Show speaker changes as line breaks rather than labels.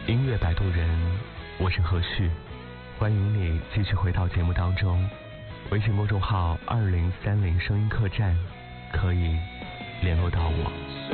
音乐摆渡人，我是何旭，欢迎你继续回到节目当中。微信公众号2030声音客栈可以联络到我。